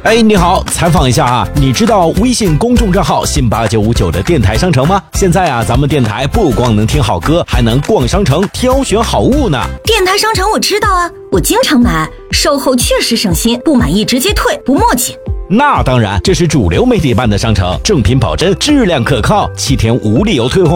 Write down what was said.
哎，你好，采访一下啊，你知道微信公众账号信8959的电台商城吗？现在啊，咱们电台不光能听好歌，还能逛商城挑选好物呢。 电台商城我知道啊，我经常买，售后确实省心，不满意直接退，不磨叽。 那当然，这是主流媒体办的商城，正品保真，质量可靠，7天无理由退货。